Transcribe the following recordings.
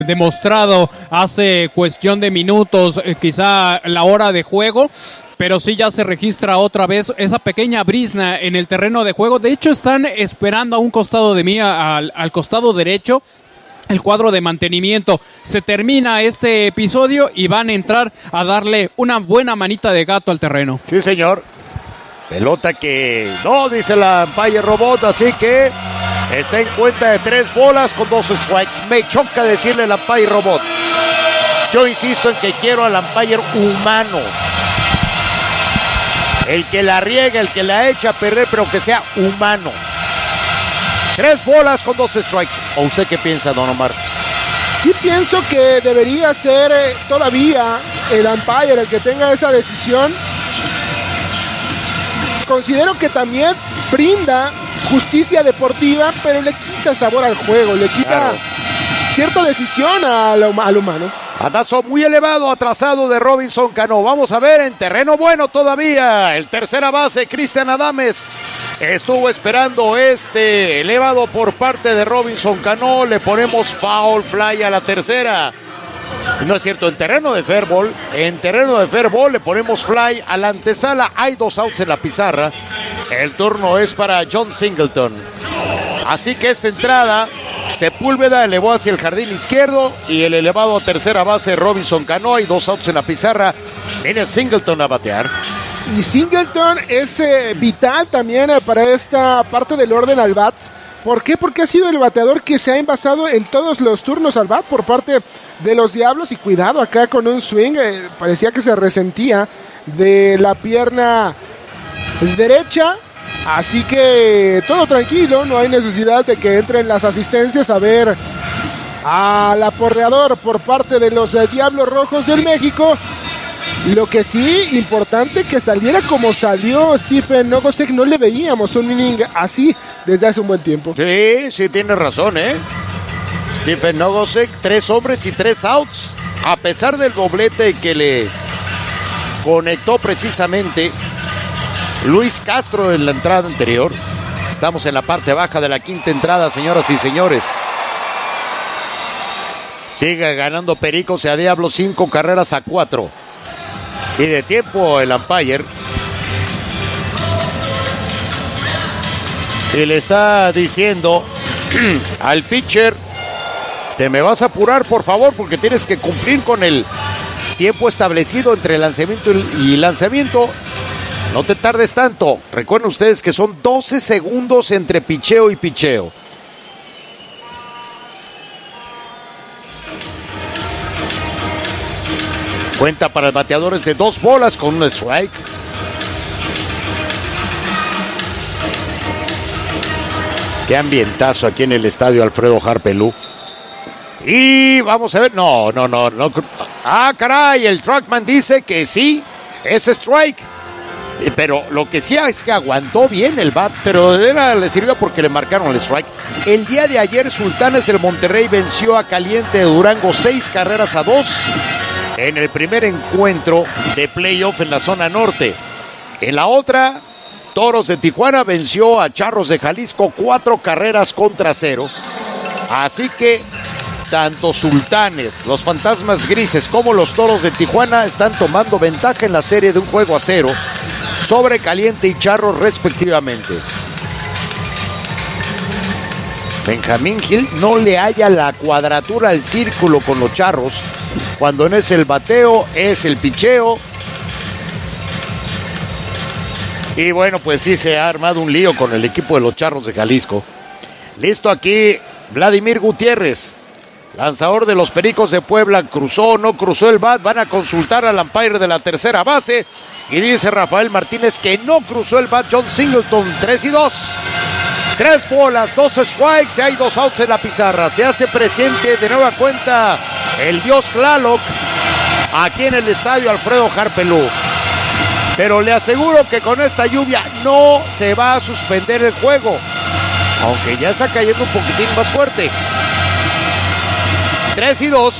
demostrado hace cuestión de minutos, quizá la hora de juego, pero sí ya se registra otra vez esa pequeña brisna en el terreno de juego. De hecho, están esperando a un costado de mí, al costado derecho, el cuadro de mantenimiento. Se termina este episodio y van a entrar a darle una buena manita de gato al terreno. Sí, señor. Pelota que no, dice la umpire robot, así que está en cuenta de 3 bolas con 2 strikes. Me choca decirle al umpire robot. Yo insisto en que quiero al umpire humano. El que la riega, el que la echa a perder, pero que sea humano. 3 bolas con 2 strikes. ¿O usted qué piensa, don Omar? Sí pienso que debería ser todavía el umpire el que tenga esa decisión. Considero que también brinda justicia deportiva, pero le quita sabor al juego, le quita cierta decisión al humano. Batazo muy elevado, atrasado de Robinson Cano. Vamos a ver en terreno bueno todavía. El tercera base, Cristian Adames, estuvo esperando elevado por parte de Robinson Cano. Le ponemos foul fly a la tercera. No es cierto, en terreno de fair ball le ponemos fly a la antesala. Hay 2 outs en la pizarra. El turno es para John Singleton. Así que esta entrada, Sepúlveda elevó hacia el jardín izquierdo y el elevado a tercera base Robinson Cano. Hay 2 outs en la pizarra. Viene Singleton a batear. Y Singleton es vital también para esta parte del orden al bat. ¿Por qué? Porque ha sido el bateador que se ha envasado en todos los turnos al bat por parte de los Diablos. Y cuidado acá con un swing, parecía que se resentía de la pierna derecha. Así que todo tranquilo, no hay necesidad de que entren las asistencias a ver al aporreador por parte de los Diablos Rojos del México. Lo que sí, importante que saliera como salió Stephen Nogosek. No le veíamos un inning así desde hace un buen tiempo. Sí, tiene razón, Stephen Nogosek, 3 hombres y 3 outs. A pesar del doblete que le conectó precisamente Luis Castro en la entrada anterior. Estamos en la parte baja de la quinta entrada, señoras y señores. Sigue ganando Pericos a Diablo 5-4. Y de tiempo el umpire. Y le está diciendo al pitcher: te me vas a apurar, por favor, porque tienes que cumplir con el tiempo establecido entre lanzamiento y lanzamiento. No te tardes tanto. Recuerden ustedes que son 12 segundos entre picheo y picheo. Cuenta para el bateador es de 2 bolas con un strike. Qué ambientazo aquí en el estadio Alfredo Harpelú. Y vamos a ver. No. Ah, caray, el Truckman dice que sí, es strike. Pero lo que sí es que aguantó bien el bat, pero le sirvió porque le marcaron el strike. El día de ayer, Sultanes del Monterrey venció a Caliente de Durango 6-2 en el primer encuentro de playoff en la zona norte. En la otra, Toros de Tijuana venció a Charros de Jalisco 4-0. Así que tanto Sultanes, los Fantasmas Grises, como los Toros de Tijuana están tomando ventaja en la serie de 1-0 sobre Caliente y Charros respectivamente. Benjamín Gil no le halla la cuadratura al círculo con los Charros, cuando no es el bateo, es el picheo. Y bueno, pues sí se ha armado un lío con el equipo de los Charros de Jalisco. Listo aquí Vladimir Gutiérrez, lanzador de los Pericos de Puebla. ¿Cruzó o no cruzó el bat? Van a consultar al umpire de la tercera base. Y dice Rafael Martínez que no cruzó el bat John Singleton. 3-2. 3 bolas, 2 strikes y hay 2 outs en la pizarra. Se hace presente de nueva cuenta el dios Tlaloc aquí en el estadio Alfredo Harpelú. Pero le aseguro que con esta lluvia no se va a suspender el juego, aunque ya está cayendo un poquitín más fuerte. 3-2.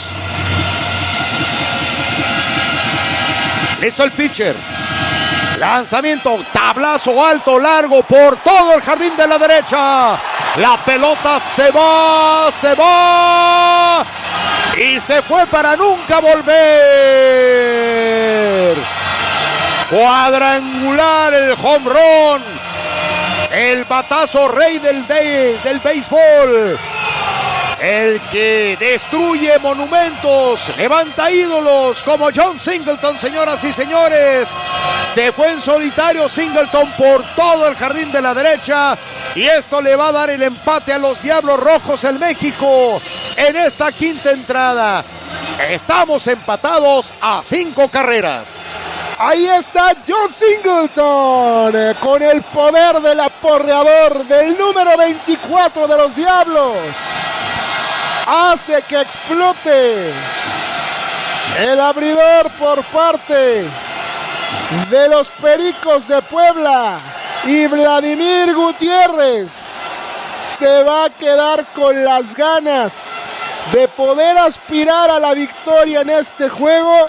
Listo el pitcher. Lanzamiento, tablazo alto, largo por todo el jardín de la derecha. La pelota se va. y se fue para nunca volver. Cuadrangular, el home run, el batazo rey del béisbol, el que destruye monumentos, levanta ídolos como John Singleton, señoras y señores. Se fue en solitario Singleton por todo el jardín de la derecha, y esto le va a dar el empate a los Diablos Rojos en México en esta quinta entrada. Estamos empatados a 5 carreras. Ahí está John Singleton con el poder del aporreador del número 24 de los Diablos. Hace que explote el abridor por parte de los Pericos de Puebla, y Vladimir Gutiérrez se va a quedar con las ganas de poder aspirar a la victoria en este juego.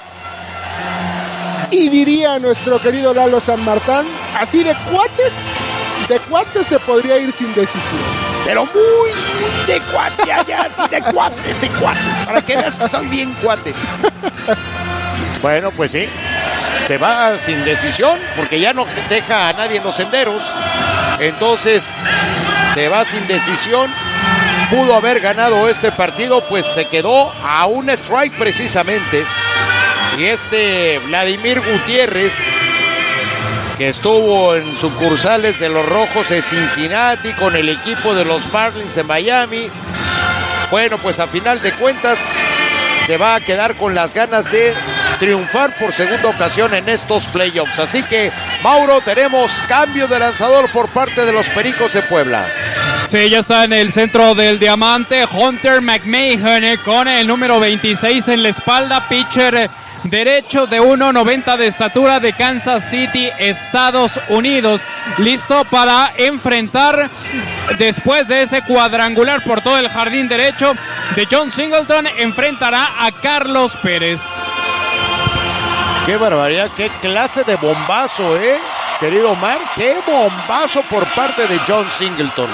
Y diría nuestro querido Lalo San Martín, así de cuates se podría ir sin decisión. Pero muy de cuate allá, así de cuates, para que veas que soy bien cuate. Bueno, pues sí, se va sin decisión porque ya no deja a nadie en los senderos. Entonces, se va sin decisión. Pudo haber ganado este partido, pues se quedó a un strike precisamente. Y Vladimir Gutiérrez, que estuvo en sucursales de los Rojos de Cincinnati con el equipo de los Marlins de Miami, bueno, pues a final de cuentas se va a quedar con las ganas de triunfar por segunda ocasión en estos playoffs. Así que, Mauro, tenemos cambio de lanzador por parte de los Pericos de Puebla. Sí, ya está en el centro del diamante Hunter McMahon con el número 26 en la espalda, pitcher derecho de 1.90 de estatura de Kansas City, Estados Unidos, listo para enfrentar, después de ese cuadrangular por todo el jardín derecho de John Singleton, enfrentará a Carlos Pérez. ¡Qué barbaridad! ¡Qué clase de bombazo, querido Omar! ¡Qué bombazo por parte de John Singleton!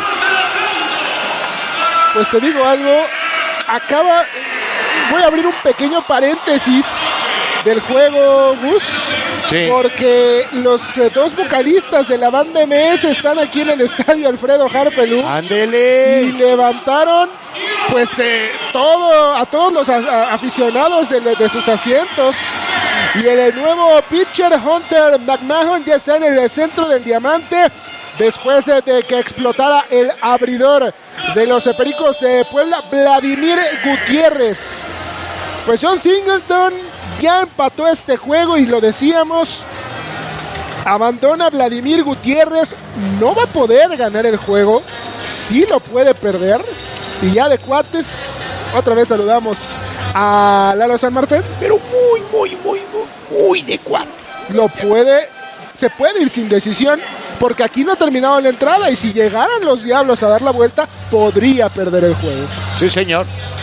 Pues te digo algo, voy a abrir un pequeño paréntesis del juego, Gus, sí, porque los dos vocalistas de la banda MS están aquí en el estadio Alfredo Harpelú. ¡Ándele! Y levantaron pues a todos los aficionados de sus asientos. Y el nuevo pitcher Hunter McMahon ya está en el centro del diamante, después de que explotara el abridor de los Pericos de Puebla, Vladimir Gutiérrez. Pues John Singleton ya empató este juego y lo decíamos, abandona Vladimir Gutiérrez, no va a poder ganar el juego, sí lo puede perder. Y ya de cuates, otra vez saludamos a Lalo San Martín. Pero muy de cuates. Se puede ir sin decisión, porque aquí no ha terminado la entrada, y si llegaran los Diablos a dar la vuelta, podría perder el juego. Sí, señor.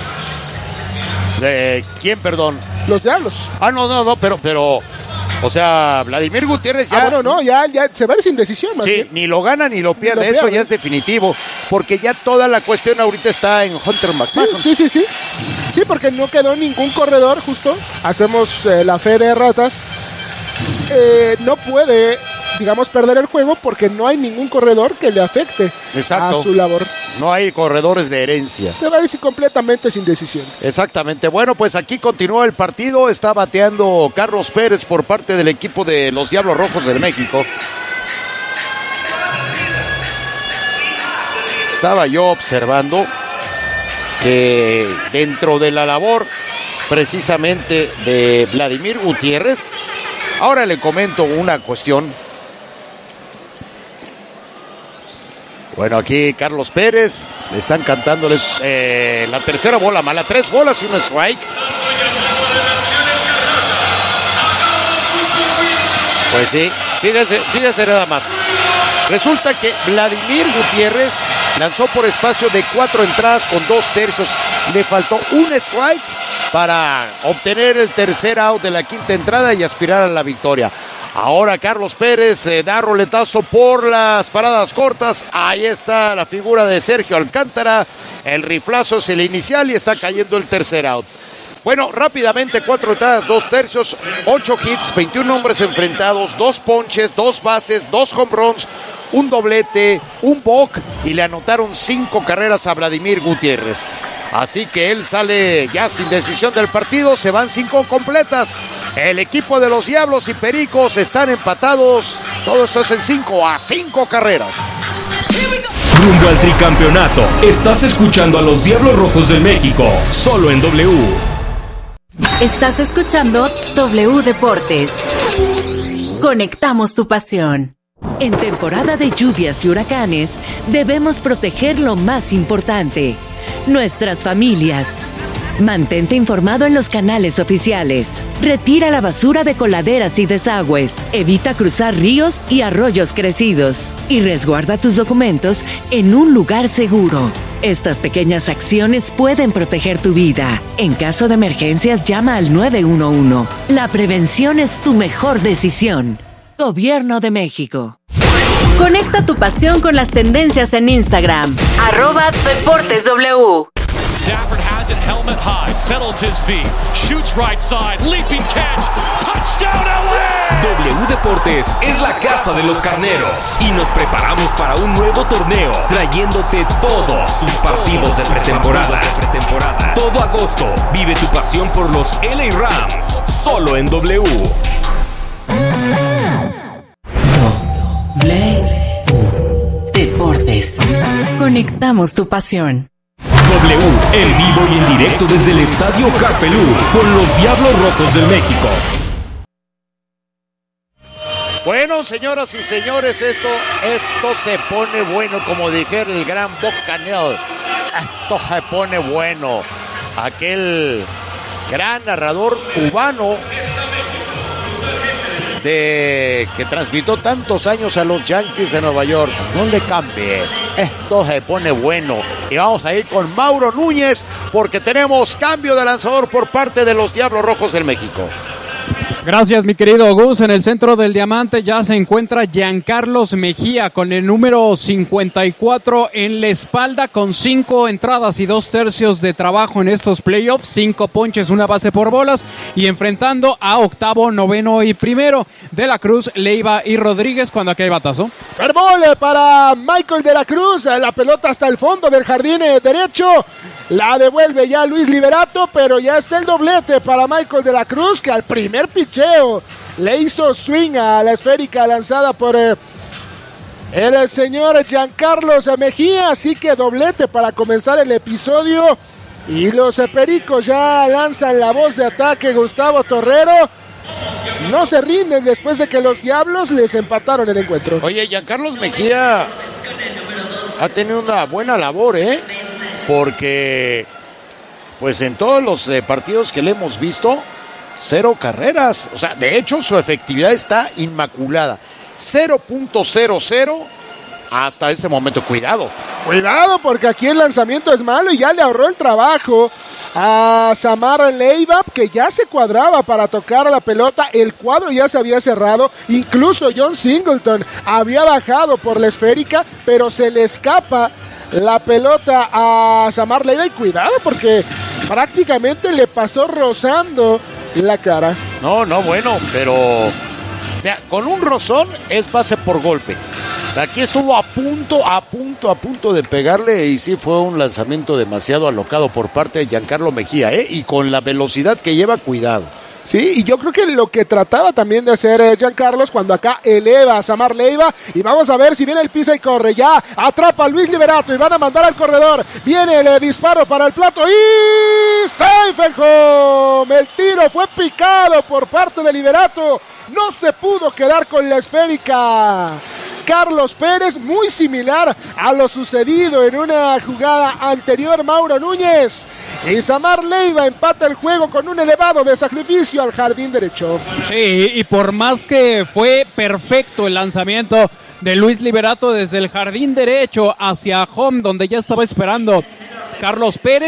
¿De quién, perdón? Los Diablos. No, pero o sea, Vladimir Gutiérrez ya... ya se va a ir sin decisión. Sí, bien, ni lo gana ni lo pierde, eso ya es definitivo, porque ya toda la cuestión ahorita está en Hunter McMahon. Sí, porque no quedó ningún corredor, justo. Hacemos la fe de ratas. No puede, digamos, perder el juego porque no hay ningún corredor que le afecte. Exacto. A su labor. No hay corredores de herencia. Se va a ir completamente sin decisión. Exactamente. Bueno, pues aquí continúa el partido. Está bateando Carlos Pérez por parte del equipo de los Diablos Rojos de México. Estaba yo observando que dentro de la labor precisamente de Vladimir Gutiérrez, ahora le comento una cuestión. Bueno, aquí Carlos Pérez, le están cantándoles la tercera bola mala, 3 bolas y un strike. Pues sí, fíjese nada más. Resulta que Vladimir Gutiérrez lanzó por espacio de 4 entradas con 2 tercios. Le faltó un strike para obtener el tercer out de la quinta entrada y aspirar a la victoria. Ahora Carlos Pérez da roletazo por las paradas cortas. Ahí está la figura de Sergio Alcántara. El riflazo es el inicial y está cayendo el tercer out. Bueno, rápidamente, 4 entradas, 2 tercios, 8 hits, 21 hombres enfrentados, 2 ponches, 2 bases, 2 home runs, un doblete, un walk y le anotaron 5 carreras a Vladimir Gutiérrez. Así que él sale ya sin decisión del partido, se van 5 completas. El equipo de los Diablos y Pericos están empatados, todo esto es en 5 carreras. Rumbo al tricampeonato, estás escuchando a los Diablos Rojos del México, solo en W. Estás escuchando W Deportes. Conectamos tu pasión. En temporada de lluvias y huracanes, debemos proteger lo más importante: nuestras familias. Mantente informado en los canales oficiales. Retira la basura de coladeras y desagües. Evita cruzar ríos y arroyos crecidos. Y resguarda tus documentos en un lugar seguro. Estas pequeñas acciones pueden proteger tu vida. En caso de emergencias, llama al 911. La prevención es tu mejor decisión. Gobierno de México. Conecta tu pasión con las tendencias en Instagram. @DeportesW. Stafford has it, helmet high, settles his feet, shoots right side, leaping catch, touchdown LA! W Deportes es la casa de los carneros y nos preparamos para un nuevo torneo, trayéndote todos sus partidos de pretemporada. Todo agosto, vive tu pasión por los LA Rams, solo en W. W Deportes. Conectamos tu pasión. W, en vivo y en directo desde el Estadio Harpelú, con los Diablos Rojos del México. Bueno, señoras y señores, esto se pone bueno, como dijera el gran Bob Canel. Esto se pone bueno. Aquel gran narrador cubano que transmitió tantos años a los Yankees de Nueva York. No le cambie, esto se pone bueno. Y vamos a ir con Mauro Núñez porque tenemos cambio de lanzador por parte de los Diablos Rojos del México. Gracias, mi querido Gus. En el centro del diamante ya se encuentra Giancarlos Mejía con el número 54 en la espalda, con 5 entradas y 2 tercios de trabajo en estos playoffs, 5 ponches, 1 base por bolas, y enfrentando a octavo, noveno y primero de la Cruz, Leiva y Rodríguez, cuando aquí hay batazo. Fairmole para Michael de la Cruz, la pelota hasta el fondo del jardín derecho, la devuelve ya Luis Liberato, pero ya está el doblete para Michael de la Cruz, que al primer picheo le hizo swing a la esférica lanzada por el señor Giancarlos Mejía, así que doblete para comenzar el episodio. Y los Pericos ya lanzan la voz de ataque, Gustavo Torrero. No se rinden después de que los Diablos les empataron el encuentro. Oye, Giancarlos Mejía ha tenido una buena labor, porque pues en todos los partidos que le hemos visto, 0 carreras. O sea, de hecho su efectividad está inmaculada. 0.00 hasta este momento. Cuidado porque aquí el lanzamiento es malo y ya le ahorró el trabajo a Samar Leiva, que ya se cuadraba para tocar la pelota. El cuadro ya se había cerrado. Incluso John Singleton había bajado por la esférica, pero se le escapa la pelota a Samar Leiva. Y cuidado porque prácticamente le pasó rozando la cara. No, bueno, pero mira, con un rozón es base por golpe. Aquí estuvo a punto de pegarle, y sí fue un lanzamiento demasiado alocado por parte de Giancarlo Mejía, y con la velocidad que lleva, cuidado. Sí, y yo creo que lo que trataba también de hacer Giancarlos cuando acá eleva a Samar Leiva, y vamos a ver si viene el pisa y corre, ya atrapa a Luis Liberato y van a mandar al corredor, viene el disparo para el plato y safe and home. El tiro fue picado por parte de Liberato, no se pudo quedar con la esférica Carlos Pérez, muy similar a lo sucedido en una jugada anterior. Mauro Núñez y Samar Leiva empata el juego con un elevado de sacrificio al jardín derecho. Sí, y por más que fue perfecto el lanzamiento de Luis Liberato desde el jardín derecho hacia home, donde ya estaba esperando Carlos Pérez,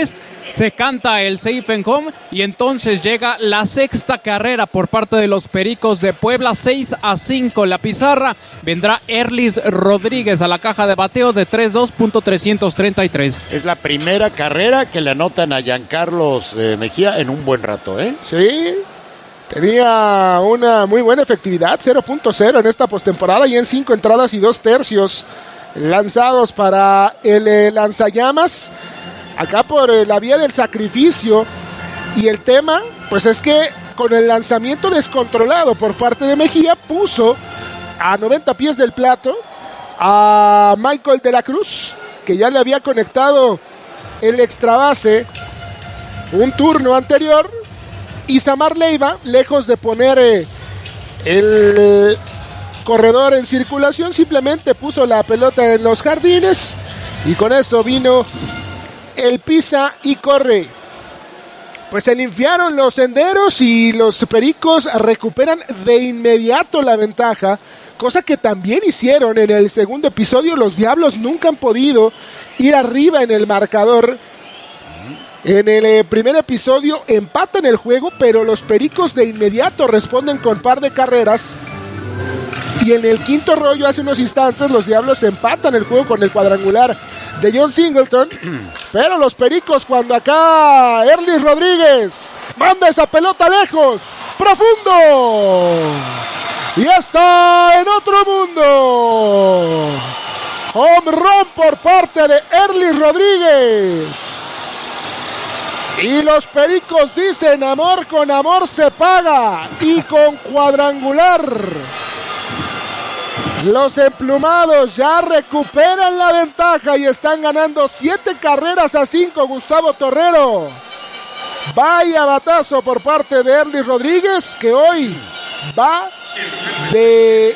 Se canta el safe and home y entonces llega la sexta carrera por parte de los Pericos de Puebla. 6-5 la pizarra. Vendrá Erlis Rodríguez a la caja de bateo de 3-2.333. Es la primera carrera que le anotan a Giancarlos Mejía en un buen rato, ¿eh? Sí, tenía una muy buena efectividad, 0.0 en esta postemporada y en 5 entradas y 2 tercios lanzados para el lanzallamas. Acá por la vía del sacrificio, y el tema pues es que con el lanzamiento descontrolado por parte de Mejía puso a 90 pies del plato a Michael de la Cruz, que ya le había conectado el extra base un turno anterior, y Samar Leiva, lejos de poner el corredor en circulación, simplemente puso la pelota en los jardines, y con eso vino el pisa y corre. Pues se limpiaron los senderos y los Pericos recuperan de inmediato la ventaja, cosa que también hicieron en el segundo episodio. Los Diablos nunca han podido ir arriba en el marcador. En el primer episodio empatan el juego, pero los Pericos de inmediato responden con par de carreras. Y en el quinto rollo, hace unos instantes, los Diablos empatan el juego con el cuadrangular de John Singleton. Pero los Pericos, cuando acá Erlis Rodríguez manda esa pelota lejos, profundo, y está en otro mundo. Home run por parte de Erlis Rodríguez. Y los Pericos dicen: amor con amor se paga. Y con cuadrangular, los emplumados ya recuperan la ventaja y están ganando 7-5. Gustavo Torrero. Vaya batazo por parte de Erlis Rodríguez, que hoy va de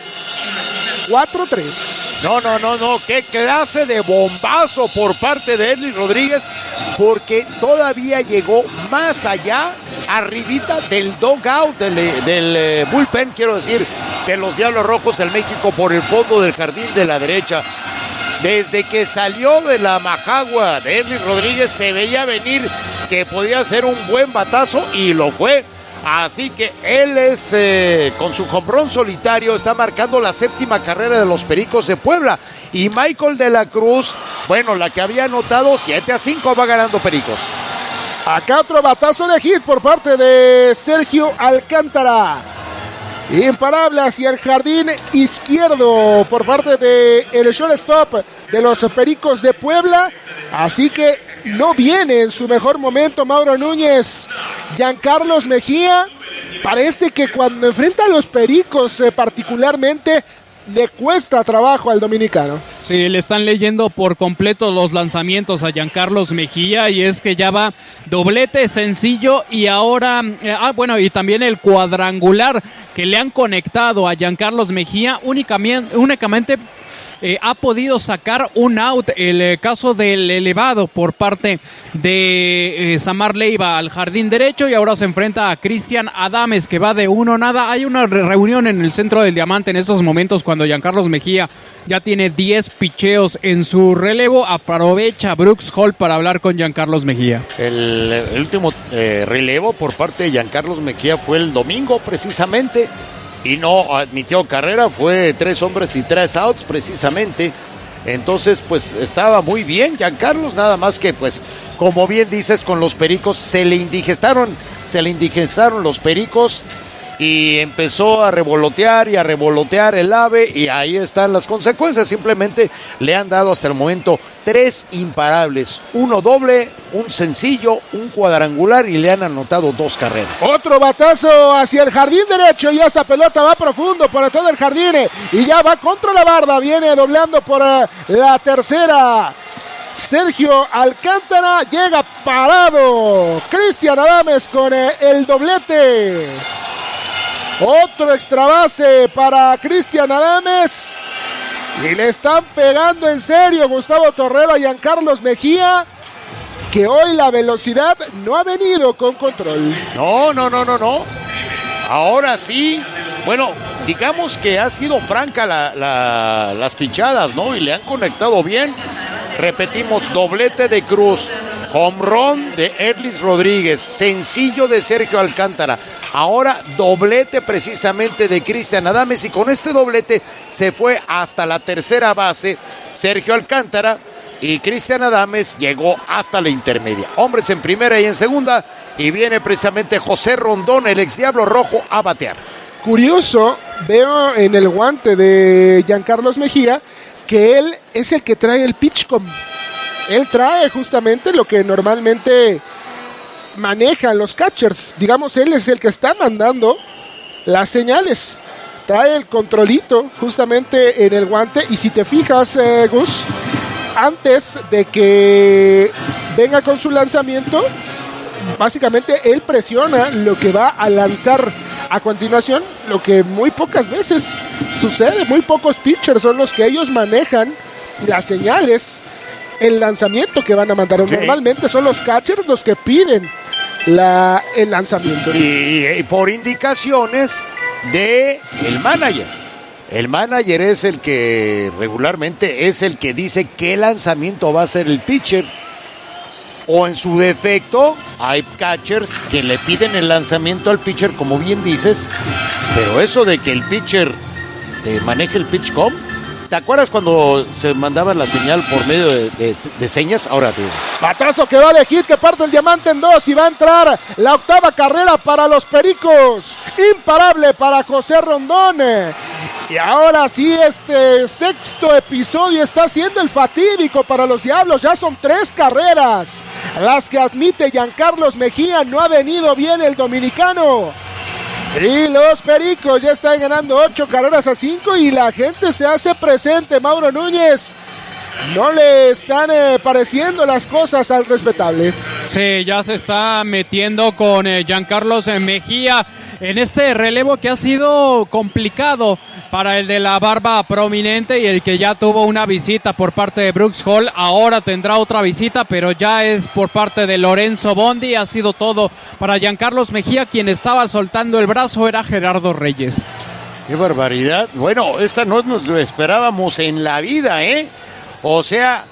4-3. No, qué clase de bombazo por parte de Erlis Rodríguez, porque todavía llegó más allá, arribita del dugout, del bullpen, quiero decir, de los Diablos Rojos del México, por el fondo del jardín de la derecha. Desde que salió de la majagua de Erlis Rodríguez se veía venir que podía ser un buen batazo, y lo fue. Así que él es, con su jonrón solitario, está marcando la séptima carrera de los Pericos de Puebla. Y Michael de la Cruz, bueno, la que había anotado, 7-5, va ganando Pericos. Acá otro batazo de hit por parte de Sergio Alcántara. Imparable hacia el jardín izquierdo por parte de el shortstop de los Pericos de Puebla. Así que no viene en su mejor momento Mauro Núñez. Giancarlos Mejía parece que cuando enfrenta a los Pericos particularmente le cuesta trabajo al dominicano. Sí, le están leyendo por completo los lanzamientos a Giancarlos Mejía, y es que ya va doblete, sencillo, y ahora, y también el cuadrangular que le han conectado a Giancarlos Mejía únicamente ha podido sacar un out. El caso del elevado por parte de Samar Leiva al jardín derecho, y ahora se enfrenta a Cristian Adames, que va de 1-0. Hay una reunión en el centro del diamante en estos momentos, cuando Giancarlos Mejía ya tiene 10 picheos en su relevo. Aprovecha Brooks Hall para hablar con Giancarlos Mejía. El último relevo por parte de Giancarlos Mejía fue el domingo precisamente, y no admitió carrera, fue 3 hombres y 3 outs precisamente. Entonces pues estaba muy bien Giancarlos, nada más que pues como bien dices, con los Pericos se le indigestaron los Pericos, y empezó a revolotear el ave, y ahí están las consecuencias. Simplemente le han dado hasta el momento 3 imparables, 1 doble, un sencillo, un cuadrangular, y le han anotado 2 carreras. Otro batazo hacia el jardín derecho, y esa pelota va profundo por todo el jardín y ya va contra la barda. Viene doblando por la tercera Sergio Alcántara, llega parado Cristian Adames con el doblete. Otro extra base para Cristian Adames. Y le están pegando en serio Gustavo Torrero a Giancarlos Mejía, que hoy la velocidad no ha venido con control. No. Ahora sí, bueno, digamos que ha sido franca las pinchadas, ¿no? Y le han conectado bien. Repetimos, doblete de Cruz, Home run de Erlis Rodríguez, sencillo de Sergio Alcántara, ahora doblete precisamente de Cristian Adames, y con este doblete se fue hasta la tercera base Sergio Alcántara, y Cristian Adames llegó hasta la intermedia. Hombres en primera y en segunda, y viene precisamente José Rondón, el ex Diablo Rojo, a batear. Curioso, veo en el guante de Giancarlos Mejía que él es el que trae el pitchcom. Él trae justamente lo que normalmente manejan los catchers. Digamos, él es el que está mandando las señales. Trae el controlito justamente en el guante. Y si te fijas, Gus, antes de que venga con su lanzamiento, básicamente él presiona lo que va a lanzar a continuación, lo que muy pocas veces sucede. Muy pocos pitchers son los que ellos manejan las señales, el lanzamiento que van a mandar. Okay. Normalmente son los catchers los que piden el lanzamiento. Y por indicaciones de el manager. El manager es el que regularmente es el que dice qué lanzamiento va a hacer el pitcher. O en su defecto, hay catchers que le piden el lanzamiento al pitcher, como bien dices, pero eso de que el pitcher te maneje el pitchcom, ¿te acuerdas cuando se mandaba la señal por medio de señas? Ahora te digo. Batazo que va de hit, que parte el diamante en 2 y va a entrar la octava carrera para los Pericos. Imparable para José Rondón. Y ahora sí, este sexto episodio está siendo el fatídico para los Diablos. Ya son 3 carreras las que admite Giancarlos Mejía. No ha venido bien el dominicano. Y los Pericos ya están ganando 8 carreras a 5 y la gente se hace presente. Mauro Núñez, no le están pareciendo las cosas al respetable. Sí, ya se está metiendo con Giancarlos Mejía en este relevo que ha sido complicado para el de la barba prominente y el que ya tuvo una visita por parte de Brooks Hall. Ahora tendrá otra visita, pero ya es por parte de Lorenzo Bondi. Ha sido todo para Giancarlos Mejía. Quien estaba soltando el brazo era Gerardo Reyes. ¡Qué barbaridad! Bueno, esta no nos lo esperábamos en la vida, ¿eh? O sea,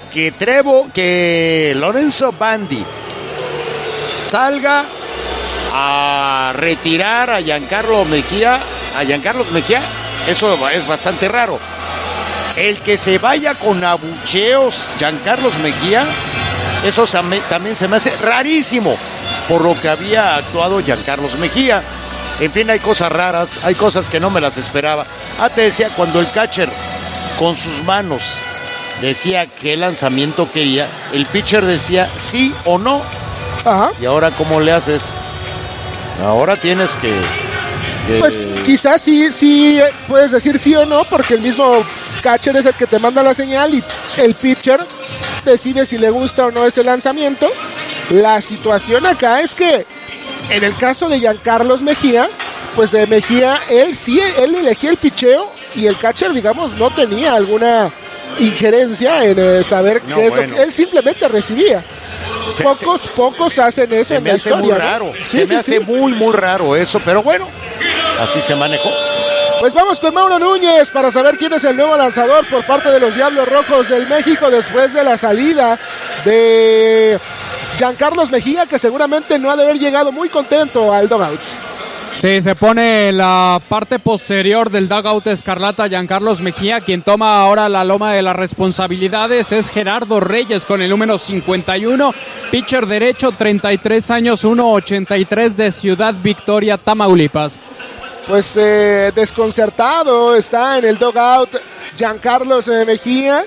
que Lorenzo Bondi salga a retirar a Giancarlos Mejía, eso es bastante raro. El que se vaya con abucheos Giancarlos Mejía, eso también se me hace rarísimo por lo que había actuado Giancarlos Mejía. En fin, hay cosas raras, hay cosas que no me las esperaba. Te decía, cuando el catcher con sus manos decía qué lanzamiento quería, el pitcher decía sí o no. Ajá. Y ahora, ¿cómo le haces? Ahora tienes que pues quizás sí puedes decir sí o no, porque el mismo catcher es el que te manda la señal y el pitcher decide si le gusta o no ese lanzamiento. La situación acá es que en el caso de Giancarlos Mejía, pues de Mejía, él elegía el picheo y el catcher, digamos, no tenía alguna injerencia en saber qué es lo que él simplemente recibía. Pocos hacen eso en la historia. Muy raro. Se me hace muy raro eso, pero bueno, así se manejó. Pues vamos con Mauro Núñez para saber quién es el nuevo lanzador por parte de los Diablos Rojos del México después de la salida de Giancarlos Mejía, que seguramente no ha de haber llegado muy contento al dugout. Sí, se pone en la parte posterior del dugout escarlata Giancarlos Mejía. Quien toma ahora la loma de las responsabilidades es Gerardo Reyes con el número 51, pitcher derecho, 33 años, 1.83 de Ciudad Victoria, Tamaulipas. Pues desconcertado está en el dugout Giancarlos Mejía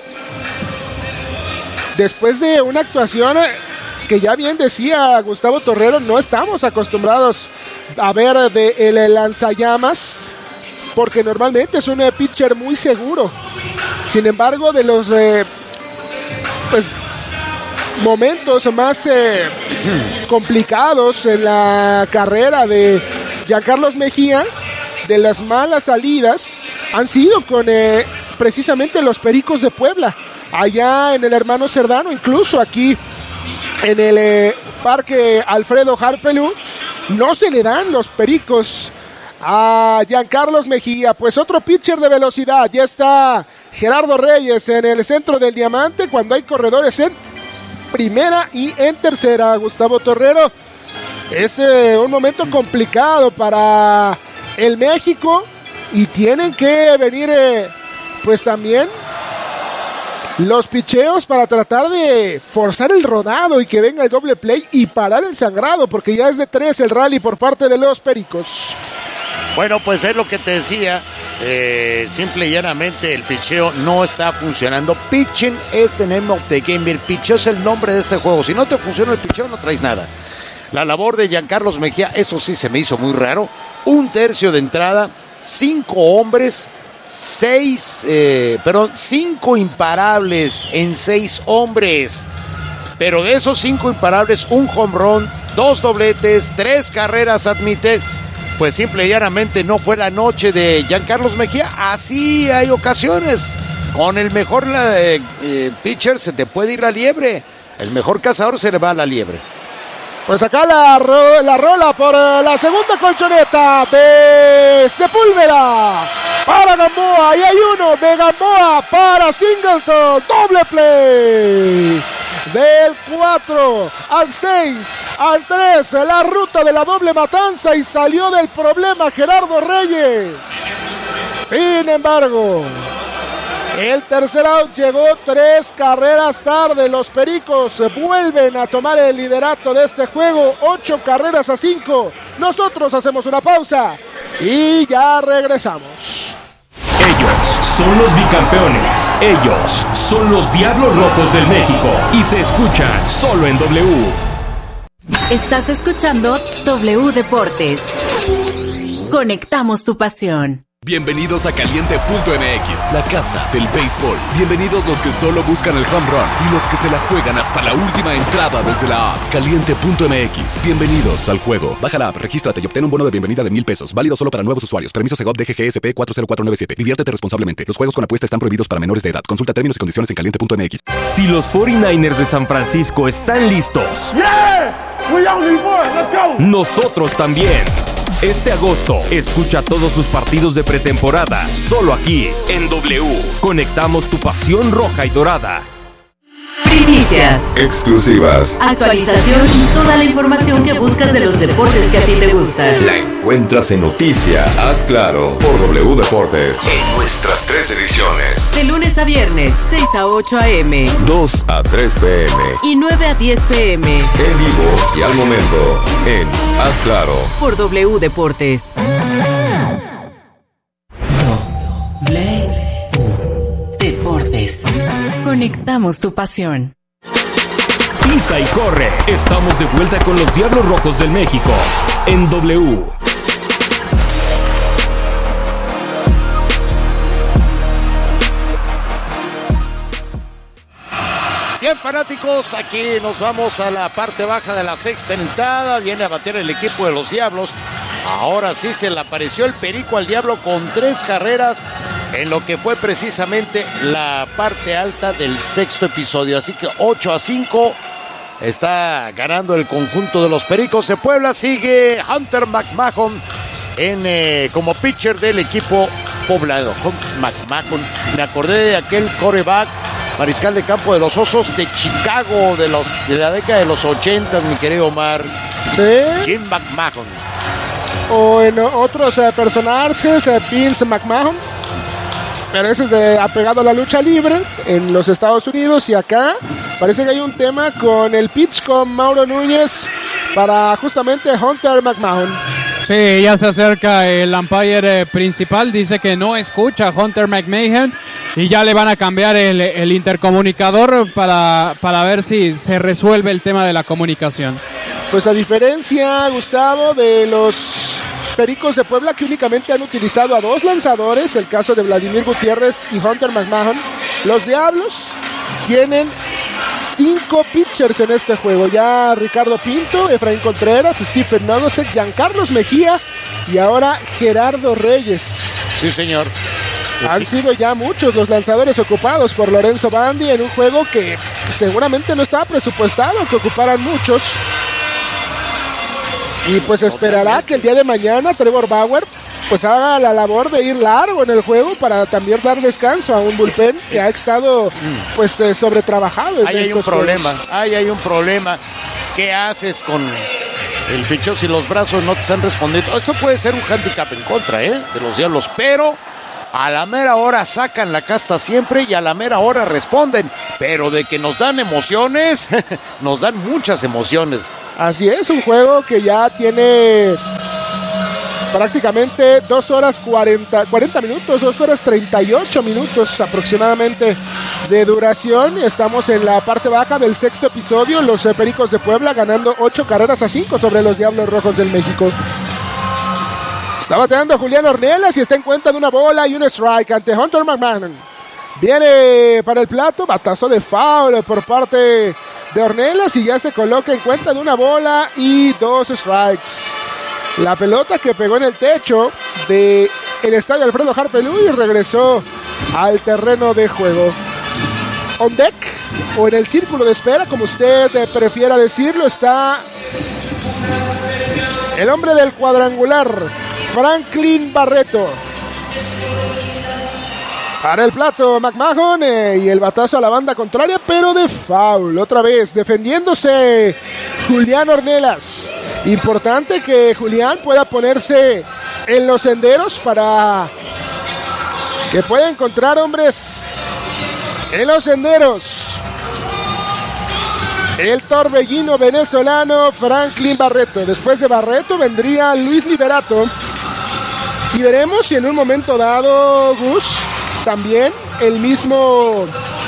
después de una actuación que ya bien decía Gustavo Torrero, no estamos acostumbrados a ver de el lanzallamas, porque normalmente es un pitcher muy seguro. Sin embargo, de los momentos más complicados en la carrera de Giancarlos Mejía, de las malas salidas, han sido con precisamente los Pericos de Puebla, allá en el Hermano Cerdano, incluso aquí en el Parque Alfredo Harpelú. No se le dan los Pericos a Giancarlos Mejía. Pues otro pitcher de velocidad. Ya está Gerardo Reyes en el centro del diamante cuando hay corredores en primera y en tercera. Gustavo Torrero, es un momento complicado para el México y tienen que venir pues también los picheos para tratar de forzar el rodado y que venga el doble play y parar el sangrado, porque ya es de 3 el rally por parte de los Pericos. Bueno, pues es lo que te decía. Simple y llanamente el picheo no está funcionando. Pitching is the name of the game. El picheo es el nombre de este juego. Si no te funciona el picheo, no traes nada. La labor de Giancarlos Mejía, eso sí se me hizo muy raro. 1/3 de entrada, 5 hombres, 5 imparables en 6 hombres. Pero de esos 5 imparables, un home run, 2 dobletes, 3 carreras admite. Pues simple y llanamente no fue la noche de Giancarlos Mejía. Así hay ocasiones. Con el mejor pitcher se te puede ir la liebre. El mejor cazador se le va a la liebre. Pues acá la rola por la segunda colchoneta de Sepúlveda para Gamboa. Y hay uno de Gamboa para Singleton. Doble play. Del 4 al 6 al 3. La ruta de la doble matanza y salió del problema Gerardo Reyes. Sin embargo, el tercer out llegó 3 carreras tarde. Los Pericos vuelven a tomar el liderato de este juego. 8 carreras a 5. Nosotros hacemos una pausa y ya regresamos. Ellos son los bicampeones. Ellos son los Diablos Rojos del México. Y se escuchan solo en W. Estás escuchando W Deportes. Conectamos tu pasión. Bienvenidos a Caliente.mx, la casa del béisbol. Bienvenidos los que solo buscan el home run y los que se la juegan hasta la última entrada desde la app. Caliente.mx, bienvenidos al juego. Baja la app, regístrate y obtén un bono de bienvenida de $1,000. Válido solo para nuevos usuarios. Permiso Segov DGGSP 40497. Diviértete responsablemente. Los juegos con apuesta están prohibidos para menores de edad. Consulta términos y condiciones en Caliente.mx. Si los 49ers de San Francisco están listos, nosotros también. Este agosto, escucha todos sus partidos de pretemporada, solo aquí, en W. Conectamos tu pasión roja y dorada. Primicias, exclusivas, actualización y toda la información que buscas de los deportes que a ti te gustan. La encuentras en Noticia, Haz Claro, por W Deportes. En nuestras 3 ediciones. De lunes a viernes, 6 a 8 a.m. 2 a 3 p.m. Y 9 a 10 p.m. En vivo y al momento, en Haz Claro. Por W Deportes. W Deportes. Conectamos tu pasión. Pisa y corre. Estamos de vuelta con los Diablos Rojos del México. En W. Bien, fanáticos, aquí nos vamos a la parte baja de la sexta entrada. Viene a bater el equipo de los Diablos. Ahora sí se le apareció el perico al Diablo con 3 carreras en lo que fue precisamente la parte alta del sexto episodio. Así que 8 a 5 está ganando el conjunto de los Pericos de Puebla. Sigue Hunter McMahon como pitcher del equipo poblano. McMahon, me acordé de aquel quarterback, mariscal de campo de los Osos de Chicago de la década de los 80, mi querido Omar. ¿Sí? Jim McMahon. O en otros personajes, Vince McMahon. Pero ese es apegado a la lucha libre en los Estados Unidos. Y acá parece que hay un tema con el pitch con Mauro Núñez para justamente Hunter McMahon. Sí, ya se acerca el umpire principal, dice que no escucha a Hunter McMahon y ya le van a cambiar el intercomunicador para ver si se resuelve el tema de la comunicación. Pues a diferencia, Gustavo, de los Pericos de Puebla, que únicamente han utilizado a 2 lanzadores, el caso de Vladimir Gutiérrez y Hunter McMahon, los Diablos tienen 5 pitchers en este juego. Ya Ricardo Pinto, Efraín Contreras, Stephen Nogosek, Giancarlos Mejía y ahora Gerardo Reyes. Sí, señor. Han sido ya muchos los lanzadores ocupados por Lorenzo Bandi en un juego que seguramente no estaba presupuestado que ocuparan muchos. Y pues esperará que el día de mañana Trevor Bauer pues haga la labor de ir largo en el juego para también dar descanso a un bullpen que ha estado pues sobretrabajado. Ahí hay un problema. ¿Qué haces con el picheo si los brazos no te están respondiendo? Esto puede ser un handicap en contra de los Diablos, pero a la mera hora sacan la casta siempre y a la mera hora responden. Pero de que nos dan emociones, nos dan muchas emociones. Así es, un juego que ya tiene prácticamente 2 horas 40 minutos, 2 horas 38 minutos aproximadamente de duración. Estamos en la parte baja del 6º episodio. Los Pericos de Puebla ganando 8-5 sobre los Diablos Rojos del México. Está bateando Julián Ornelas y está en cuenta de una bola y un strike ante Hunter McMahon. Viene para el plato, batazo de foul por parte de Ornelas y ya se coloca en cuenta de una bola y 2 strikes. La pelota que pegó en el techo del estadio Alfredo Harpelú y regresó al terreno de juego. On deck o en el círculo de espera, como usted prefiera decirlo, está el hombre del cuadrangular, Franklin Barreto. Para el plato McMahon y el batazo a la banda contraria, pero de foul. Otra vez defendiéndose Julián Ornelas. Importante que Julián pueda ponerse en los senderos para que pueda encontrar hombres en los senderos. El torbellino venezolano Franklin Barreto. Después de Barreto vendría Luis Liberato. Y veremos si en un momento dado, Gus, también el mismo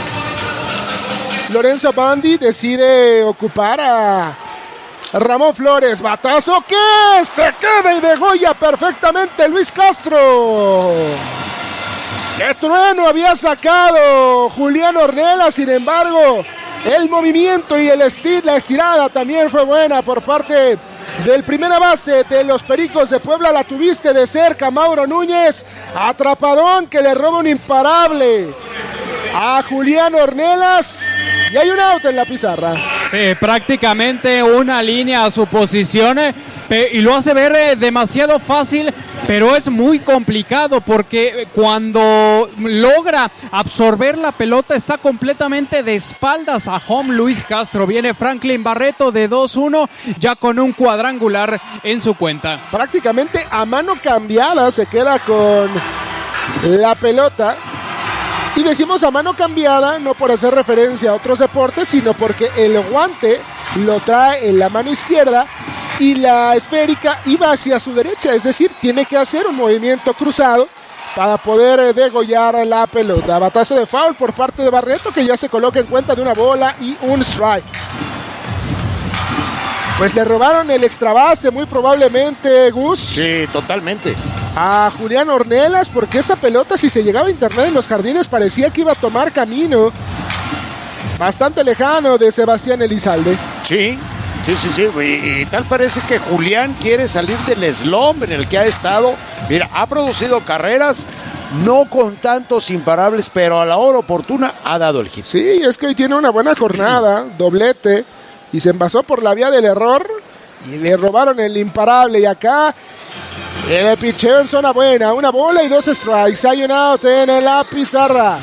Lorenzo Bandi decide ocupar a Ramón Flores. Batazo que se queda y degolla perfectamente Luis Castro. ¡Qué trueno había sacado Julián Ornelas! Sin embargo, el movimiento y la estirada también fue buena por parte del primera base de los Pericos de Puebla. La tuviste de cerca, Mauro Núñez. Atrapadón que le roba un imparable a Julián Ornelas. Y hay un out en la pizarra. Sí, prácticamente una línea a su posición y lo hace ver demasiado fácil, pero es muy complicado porque cuando logra absorber la pelota está completamente de espaldas a home Luis Castro. Viene Franklin Barreto de 2-1 ya con un cuadrangular en su cuenta. Prácticamente a mano cambiada se queda con la pelota. Y decimos a mano cambiada no por hacer referencia a otros deportes, sino porque el guante lo trae en la mano izquierda y la esférica iba hacia su derecha, es decir, tiene que hacer un movimiento cruzado para poder degollar la pelota. Batazo de foul por parte de Barreto, que ya se coloca en cuenta de una bola y un strike. Pues le robaron el extra base muy probablemente, Gus. Sí, totalmente. A Julián Ornelas, porque esa pelota, si se llegaba a internet en los jardines, parecía que iba a tomar camino bastante lejano de Sebastián Elizalde. Sí. Y tal parece que Julián quiere salir del slump en el que ha estado. Mira, ha producido carreras, no con tantos imparables, pero a la hora oportuna ha dado el hit. Sí, es que hoy tiene una buena jornada, doblete, y se envasó por la vía del error y le robaron el imparable. Y acá el picheo en zona buena, una bola y 2 strikes. Hay un out en la pizarra.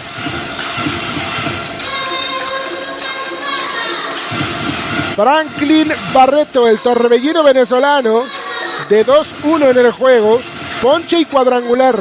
Franklin Barreto, el torbellino venezolano, de 2-1 en el juego, ponche y cuadrangular.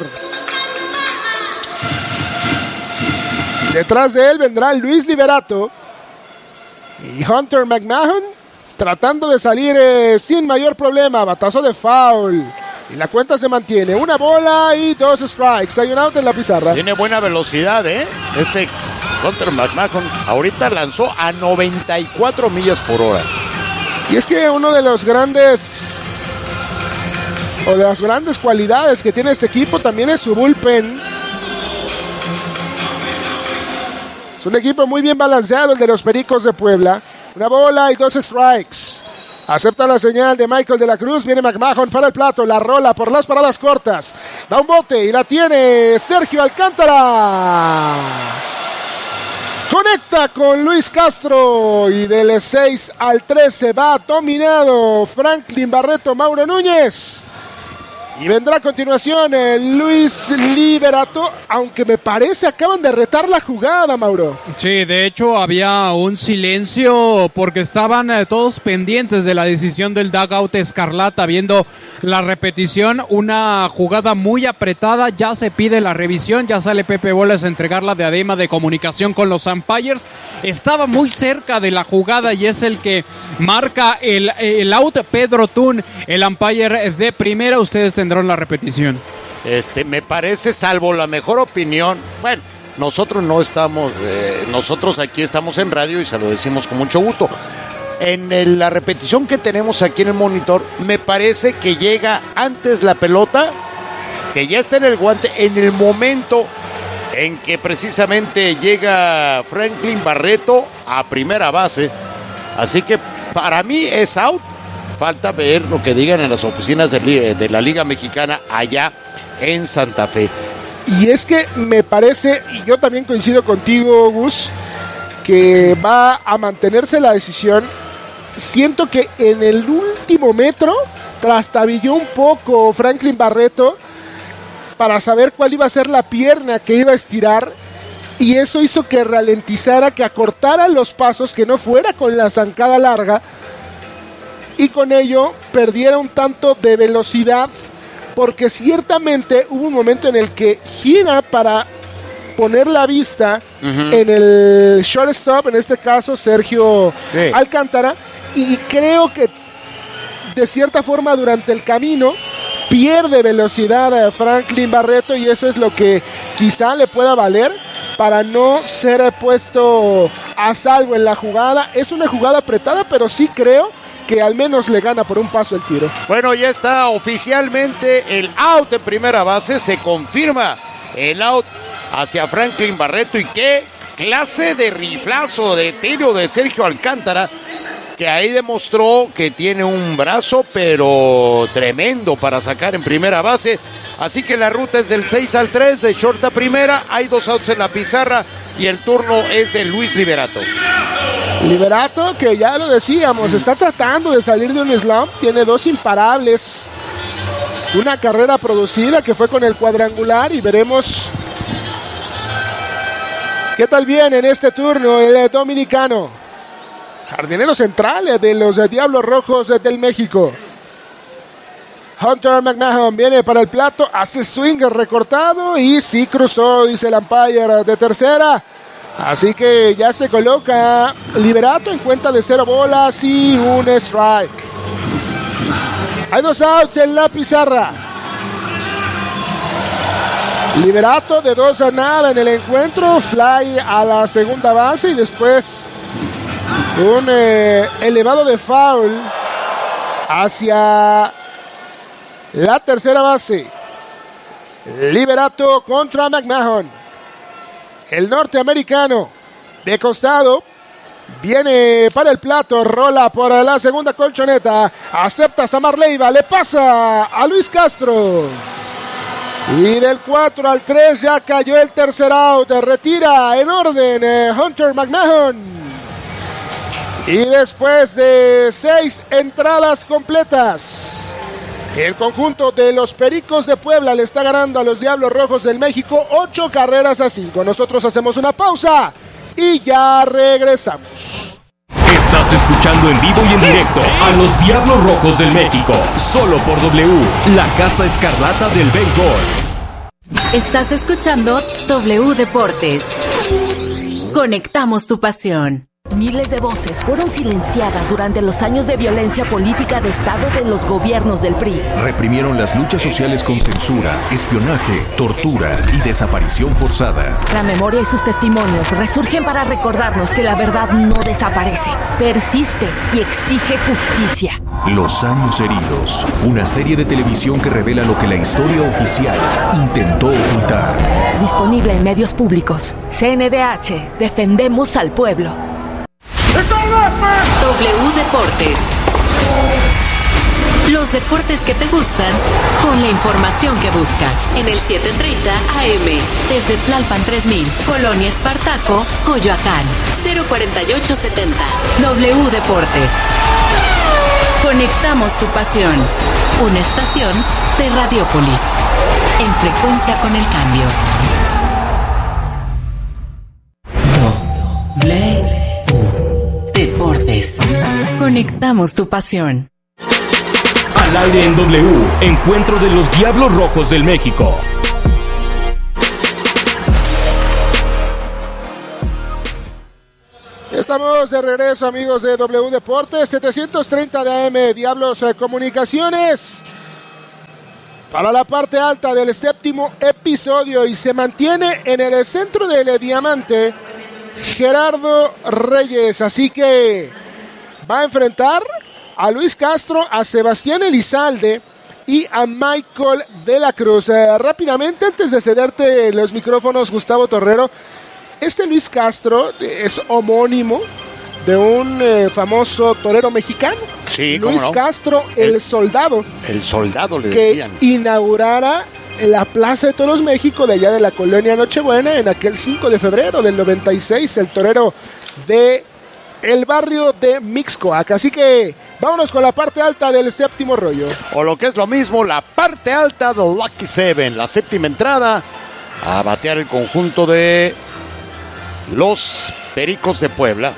Detrás de él vendrá Luis Liberato y Hunter McMahon tratando de salir sin mayor problema. Batazo de foul y la cuenta se mantiene, una bola y 2 strikes. Hay un out en la pizarra. Tiene buena velocidad, este Hunter McMahon ahorita lanzó a 94 millas por hora. Y es que uno de los grandes o de las grandes cualidades que tiene este equipo también es su bullpen. Es un equipo muy bien balanceado el de los Pericos de Puebla. Una bola y 2 strikes. Acepta la señal de Michael de la Cruz. Viene McMahon para el plato. La rola por las paradas cortas. Da un bote y la tiene Sergio Alcántara. Conecta con Luis Castro y del 6 al 13 va dominado Franklin Barreto, Mauro Núñez. Y vendrá a continuación Luis Liberato, aunque me parece acaban de retar la jugada, Mauro. Sí, de hecho había un silencio porque estaban todos pendientes de la decisión del dugout escarlata, viendo la repetición, una jugada muy apretada, ya se pide la revisión, ya sale Pepe Bolas a entregar la diadema de comunicación con los umpires. Estaba muy cerca de la jugada y es el que marca el out. Pedro Tun, el umpire de primera. Ustedes tendrán la repetición. Me parece, salvo la mejor opinión, bueno, nosotros no estamos, nosotros aquí estamos en radio y se lo decimos con mucho gusto. En la repetición que tenemos aquí en el monitor, me parece que llega antes la pelota, que ya está en el guante, en el momento en que precisamente llega Franklin Barreto a primera base. Así que para mí es out. Falta ver lo que digan en las oficinas de la Liga Mexicana allá en Santa Fe. Y es que me parece, y yo también coincido contigo, Gus, que va a mantenerse la decisión. Siento que en el último metro trastabilló un poco Franklin Barreto para saber cuál iba a ser la pierna que iba a estirar, y eso hizo que ralentizara, que acortara los pasos, que no fuera con la zancada larga, y con ello perdiera un tanto de velocidad, porque ciertamente hubo un momento en el que gira para poner la vista en el shortstop, en este caso Sergio Alcántara, y creo que de cierta forma durante el camino pierde velocidad a Franklin Barreto, y eso es lo que quizá le pueda valer para no ser puesto a salvo en la jugada. Es una jugada apretada, pero sí creo que al menos le gana por un paso el tiro. Bueno, ya está oficialmente el out en primera base, se confirma el out hacia Franklin Barreto, y qué clase de riflazo de tiro de Sergio Alcántara, que ahí demostró que tiene un brazo pero tremendo para sacar en primera base. Así que la ruta es del 6 al 3, de short a primera, hay 2 outs en la pizarra y el turno es de Luis Liberato. Liberato, que ya lo decíamos, está tratando de salir de un slump, tiene 2 imparables, una carrera producida que fue con el cuadrangular, y veremos qué tal viene en este turno el dominicano, jardinero central de los Diablos Rojos del México. Hunter McMahon viene para el plato, hace swing recortado y sí cruzó, dice el umpire de tercera. Así que ya se coloca Liberato en cuenta de 0 bolas y un strike. Hay 2 outs en la pizarra. Liberato de 2 a nada en el encuentro, fly a la segunda base y después un elevado de foul hacia la tercera base. Liberato contra McMahon. El norteamericano de costado viene para el plato, rola por la segunda colchoneta, acepta Samar Leiva, le pasa a Luis Castro. Y del 4 al 3 ya cayó el tercer out, retira en orden Hunter McMahon. Y después de 6 entradas completas, el conjunto de los Pericos de Puebla le está ganando a los Diablos Rojos del México 8 carreras a 5. Nosotros hacemos una pausa y ya regresamos. Estás escuchando en vivo y en directo a los Diablos Rojos del México, solo por W, la Casa Escarlata del Béisbol. Estás escuchando W Deportes. Conectamos tu pasión. Miles de voces fueron silenciadas durante los años de violencia política de Estado de los gobiernos del PRI. Reprimieron las luchas sociales con censura, espionaje, tortura y desaparición forzada. La memoria y sus testimonios resurgen para recordarnos que la verdad no desaparece, persiste y exige justicia. Los años heridos, una serie de televisión que revela lo que la historia oficial intentó ocultar. Disponible en medios públicos. CNDH, defendemos al pueblo. W Deportes. Los deportes que te gustan con la información que buscas. En el 730 AM. Desde Tlalpan 3000. Colonia Espartaco, Coyoacán. 04870. W Deportes. Conectamos tu pasión. una estación de Radiopolis. En frecuencia con el cambio. W Deportes. Conectamos tu pasión. Al aire en W, encuentro de los Diablos Rojos del México. Estamos de regreso, amigos de W Deportes, 730 de AM, Diablos Comunicaciones, para la parte alta del séptimo episodio, y se mantiene en el centro del diamante Gerardo Reyes, así que va a enfrentar a Luis Castro, a Sebastián Elizalde y a Michael de la Cruz. Rápidamente, antes de cederte los micrófonos, Gustavo Torrero, este Luis Castro es homónimo de un famoso torero mexicano. Sí, Luis ¿cómo no? Castro, el soldado. El soldado le que decían. inaugurara la Plaza de Toros México de allá de la colonia Nochebuena en aquel 5 de febrero del 96, el torero de el barrio de Mixcoac. Así que vámonos con la parte alta del séptimo rollo. O lo que es lo mismo, la parte alta del Lucky Seven, la séptima entrada, a batear el conjunto de los Pericos de Puebla.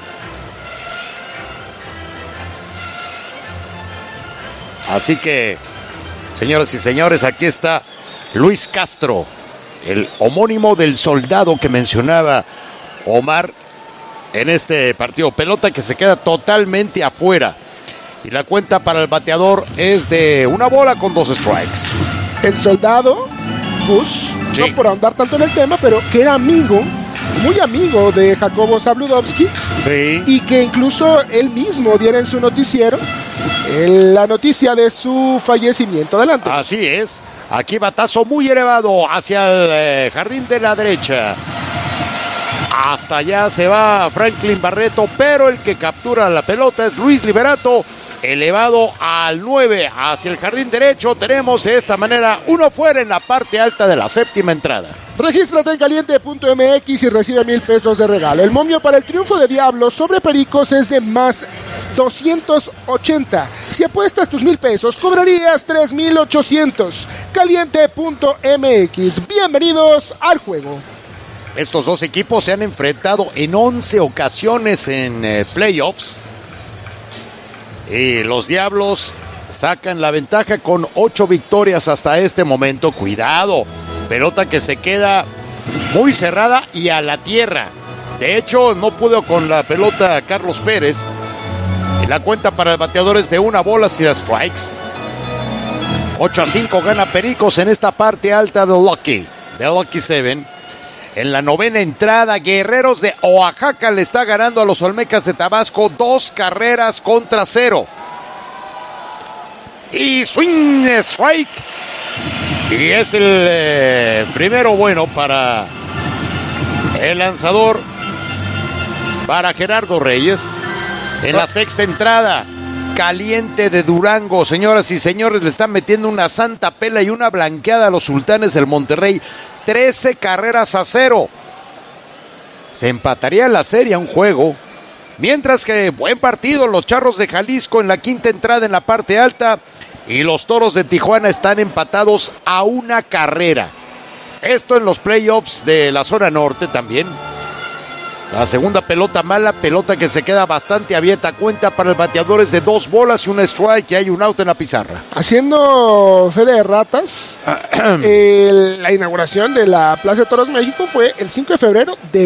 Así que, señoras y señores, aquí está Luis Castro, el homónimo del soldado que mencionaba Omar en este partido. Pelota que se queda totalmente afuera. Y la cuenta para el bateador es de una bola con 2 strikes. El soldado, Bush, sí, no por ahondar tanto en el tema, pero que era amigo, muy amigo de Jacobo Zabludovsky, sí, y que incluso él mismo diera en su noticiero la noticia de su fallecimiento. Adelante. Así es. Aquí batazo muy elevado hacia el jardín de la derecha. Hasta allá se va Franklin Barreto, pero el que captura la pelota es Luis Liberato, elevado al 9 hacia el jardín derecho. Tenemos de esta manera uno fuera en la parte alta de la séptima entrada. Regístrate en caliente.mx y recibe $1,000 de regalo. El momio para el triunfo de Diablos sobre Pericos es de más 280. Si apuestas tus $1,000, cobrarías 3,800. Caliente.mx. Bienvenidos al juego. Estos dos equipos se han enfrentado en 11 ocasiones en playoffs. Y los Diablos sacan la ventaja con 8 victorias hasta este momento. Cuidado, pelota que se queda muy cerrada y a la tierra. De hecho, no pudo con la pelota Carlos Pérez. Y la cuenta para el bateador es de 1 bola sin strikes. 8-5 gana Pericos en esta parte alta de Lucky Seven. En la novena entrada, Guerreros de Oaxaca le está ganando a los Olmecas de Tabasco 2 carreras contra 0. Y swing strike. Y es el primero bueno para el lanzador, para Gerardo Reyes. En la sexta entrada, Caliente de Durango. Señoras y señores, le están metiendo una santa pela y una blanqueada a los Sultanes del Monterrey. 13 carreras a 0. Se empataría la serie a un juego. Mientras que buen partido los Charros de Jalisco en la quinta entrada en la parte alta. Y los Toros de Tijuana están empatados a 1 carrera. Esto en los playoffs de la zona norte también. La segunda pelota mala, pelota que se queda bastante abierta. Cuenta para el bateador es de 2 bolas y un strike, y hay un out en la pizarra. Haciendo fe de ratas, la inauguración de la Plaza de Toros México fue el 5 de febrero de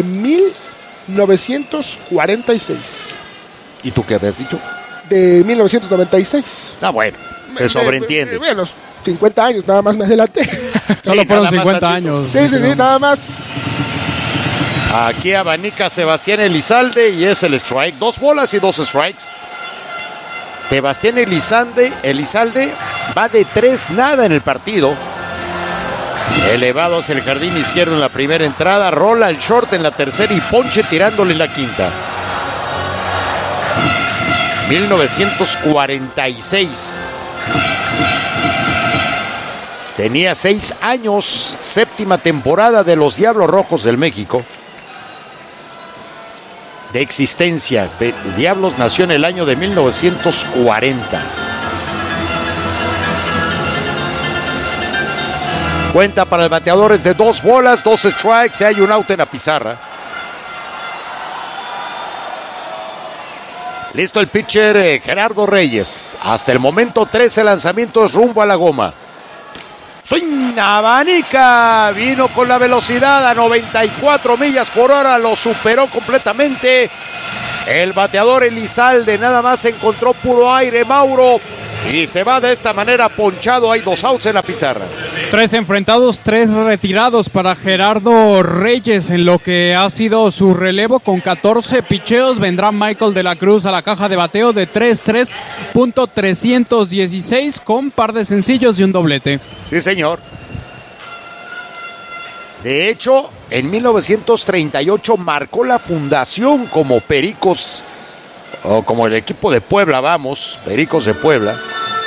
1946. ¿Y tú qué habías dicho? De 1996. Ah, bueno, se sobreentiende. Bueno, 50 años, nada más me adelanté. Solo fueron 50 años. Sí, nada más. Aquí abanica Sebastián Elizalde y es el strike. 2 bolas y 2 strikes. Sebastián Elizalde va de 3-0 en el partido. Elevado hacia el jardín izquierdo en la primera entrada. Rola el short en la tercera y ponche tirándole en la quinta. 1946. Tenía 6 años. Séptima temporada de los Diablos Rojos del México. De existencia. Diablos nació en el año de 1940. Cuenta para el bateador es de 2 bolas, 2 strikes, y hay un out en la pizarra. Listo el pitcher Gerardo Reyes. Hasta el momento 13 lanzamientos rumbo a la goma. ¡Swing! Abanica. Vino con la velocidad a 94 millas por hora. Lo superó completamente. El bateador Elizalde nada más encontró puro aire, Mauro. Y se va de esta manera ponchado. Hay 2 outs en la pizarra. 3 enfrentados, 3 retirados para Gerardo Reyes en lo que ha sido su relevo. Con 14 picheos vendrá Michael de la Cruz a la caja de bateo de 3-3.316 con par de sencillos y un doblete. Sí, señor. De hecho, en 1938 marcó la fundación como Pericos, o como el equipo de Puebla, vamos, Pericos de Puebla.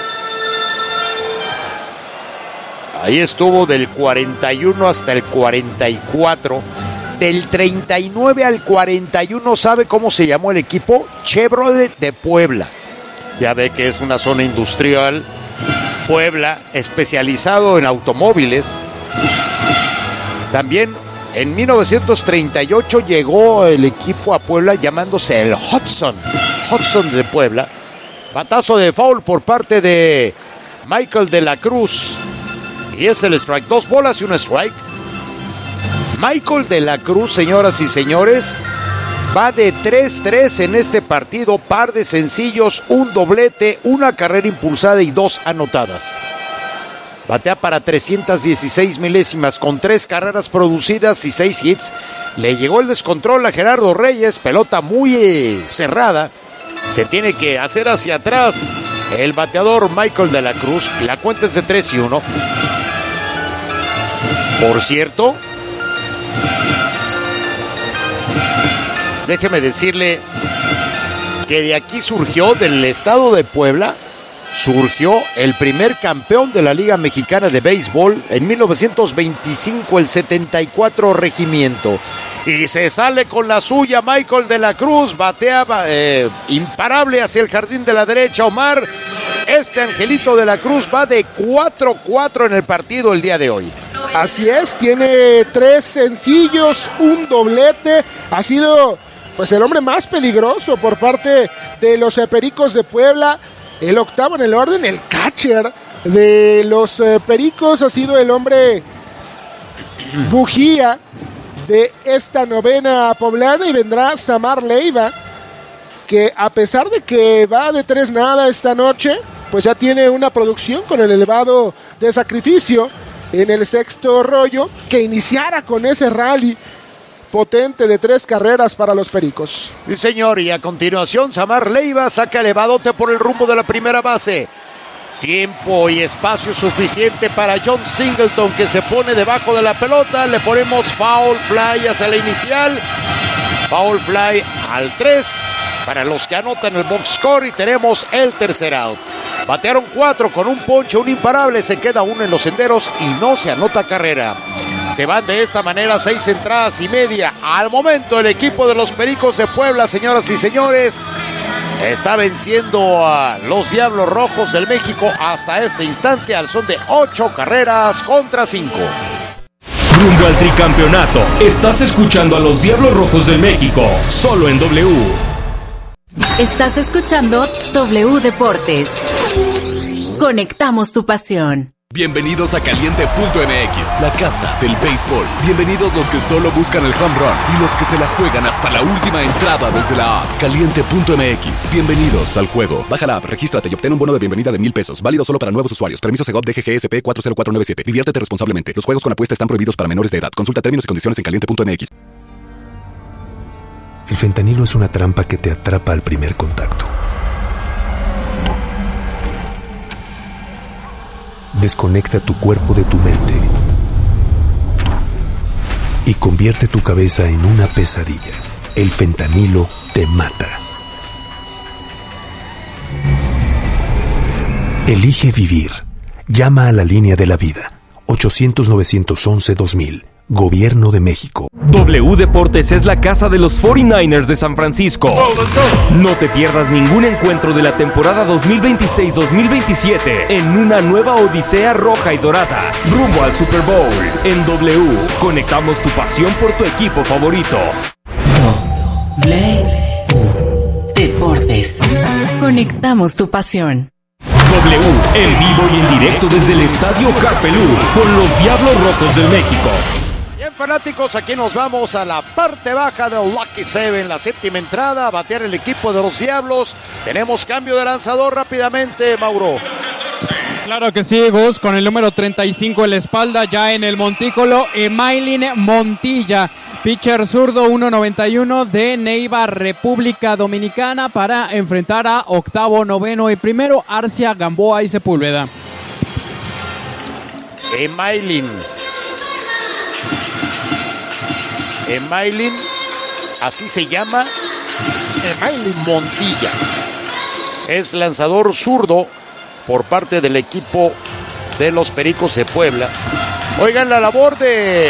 Ahí estuvo del 41 hasta el 44. Del 39 al 41, ¿sabe cómo se llamó el equipo? Chevrolet de Puebla. Ya ve que es una zona industrial, Puebla, especializado en automóviles. También en 1938 llegó el equipo a Puebla llamándose el Hudson de Puebla. Batazo de foul por parte de Michael de la Cruz. Y es el strike, 2 bolas y un strike. Michael de la Cruz, señoras y señores, va de 3-3 en este partido. Par de sencillos, un doblete, una carrera impulsada y 2 anotadas. Batea para 316 milésimas con 3 carreras producidas y 6 hits. Le llegó el descontrol a Gerardo Reyes, pelota muy cerrada. Se tiene que hacer hacia atrás el bateador Michael de la Cruz. La cuenta es de 3-1. Por cierto, déjeme decirle que de aquí surgió, del estado de Puebla, surgió el primer campeón de la Liga Mexicana de Béisbol en 1925, el 74 Regimiento. Y se sale con la suya Michael de la Cruz, bateaba imparable hacia el jardín de la derecha, Omar. Este Angelito de la Cruz va de 4-4 en el partido el día de hoy. Así es, tiene 3 sencillos, un doblete. Ha sido pues el hombre más peligroso por parte de los Pericos de Puebla. El octavo en el orden, el catcher de los Pericos ha sido el hombre bujía de esta novena poblana, y vendrá Samar Leiva, que a pesar de que va de 3-0 esta noche, pues ya tiene una producción con el elevado de sacrificio en el sexto rollo, que iniciara con ese rally potente de 3 carreras para los Pericos. Sí, señor, y a continuación Samar Leiva saca elevadote por el rumbo de la primera base. Tiempo y espacio suficiente para John Singleton, que se pone debajo de la pelota. Le ponemos foul fly hacia la inicial. Foul fly al 3 para los que anotan el box score, y tenemos el tercer out. Batearon 4 con un ponche, un imparable, se queda 1 en los senderos y no se anota carrera. Se van de esta manera 6 entradas y media. Al momento el equipo de los Pericos de Puebla, señoras y señores, está venciendo a los Diablos Rojos del México hasta este instante al son de 8 carreras contra 5. Rumbo al tricampeonato. Estás escuchando a los Diablos Rojos del México, solo en W. Estás escuchando W Deportes. Conectamos tu pasión. Bienvenidos a Caliente.mx, la casa del béisbol. Bienvenidos los que solo buscan el home run y los que se la juegan hasta la última entrada desde la app. Caliente.mx, bienvenidos al juego. Baja la app, regístrate y obtén un bono de bienvenida de $1,000. Válido solo para nuevos usuarios. Permiso Segov DGGSP 40497. Diviértete responsablemente. Los juegos con apuesta están prohibidos para menores de edad. Consulta términos y condiciones en Caliente.mx. El fentanilo es una trampa que te atrapa al primer contacto. Desconecta tu cuerpo de tu mente y convierte tu cabeza en una pesadilla. El fentanilo te mata. Elige vivir. Llama a la línea de la vida. 800-911-2000. Gobierno de México. W Deportes es la casa de los 49ers de San Francisco. No te pierdas ningún encuentro de la temporada 2026-2027 en una nueva odisea roja y dorada, rumbo al Super Bowl. En W, conectamos tu pasión por tu equipo favorito. W Deportes. Conectamos tu pasión. W, en vivo y en directo desde el Estadio Harpelú, con los Diablos Rojos del México. Bien, fanáticos, aquí nos vamos a la parte baja del Lucky Seven, la séptima entrada, a batear el equipo de los Diablos. Tenemos cambio de lanzador rápidamente, Mauro. Claro que sí, Gus, con el número 35 en la espalda, ya en el montículo, Emailin Montilla, pitcher zurdo 1.91 de Neiva, República Dominicana, para enfrentar a octavo, noveno y primero, Arcia, Gamboa y Sepúlveda. Emailin, así se llama, Emailin Montilla. Es lanzador zurdo por parte del equipo de los Pericos de Puebla. Oigan, la labor de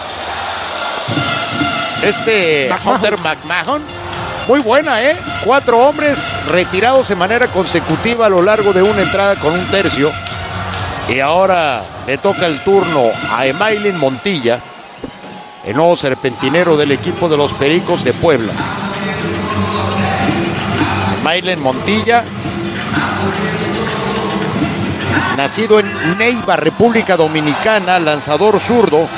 Hunter McMahon, muy buena, 4 hombres retirados de manera consecutiva a lo largo de una entrada con un tercio. Y ahora le toca el turno a Emailin Montilla, el nuevo serpentinero del equipo de los Pericos de Puebla. Emailin Montilla, nacido en Neiva, República Dominicana, lanzador zurdo.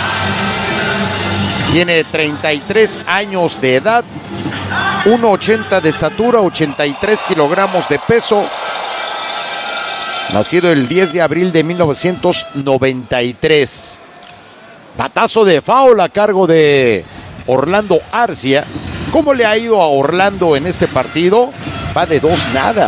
Tiene 33 años de edad, 1.80 de estatura, 83 kilogramos de peso. Nacido el 10 de abril de 1993. Batazo de foul a cargo de Orlando Arcia. ¿Cómo le ha ido a Orlando en este partido? Va de 2-0.